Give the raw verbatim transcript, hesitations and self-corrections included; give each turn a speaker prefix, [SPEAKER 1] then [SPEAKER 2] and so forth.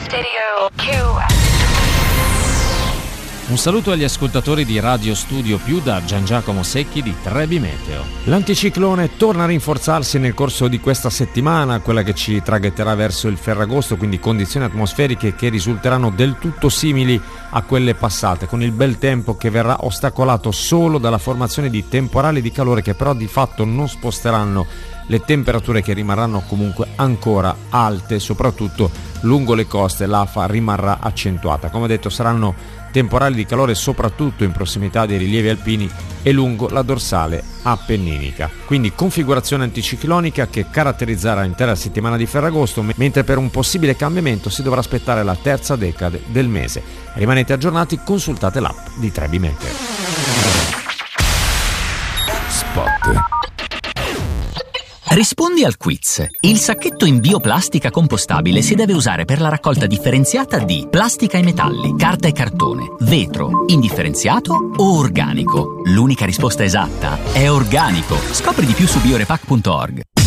[SPEAKER 1] Stereo Q.
[SPEAKER 2] Un saluto agli ascoltatori di Radio Studio Più da Gian Giacomo Secchi di Trebi Meteo. L'anticiclone torna a rinforzarsi nel corso di questa settimana, quella che ci traghetterà verso il Ferragosto, quindi condizioni atmosferiche che risulteranno del tutto simili a quelle passate, con il bel tempo che verrà ostacolato solo dalla formazione di temporali di calore che però di fatto non sposteranno le temperature, che rimarranno comunque ancora alte, soprattutto lungo le coste. L'afa rimarrà accentuata. Come detto, saranno temporali di calore soprattutto in prossimità dei rilievi alpini e lungo la dorsale appenninica. Quindi configurazione anticiclonica che caratterizzerà l'intera settimana di Ferragosto, mentre per un possibile cambiamento si dovrà aspettare la terza decade del mese. Rimanete aggiornati, consultate l'app di Trebi Meteo.
[SPEAKER 3] Spot. Rispondi al quiz. Il sacchetto in bioplastica compostabile si deve usare per la raccolta differenziata di plastica e metalli, carta e cartone, vetro, indifferenziato o organico. L'unica risposta esatta è organico. Scopri di più su biorepack punto org.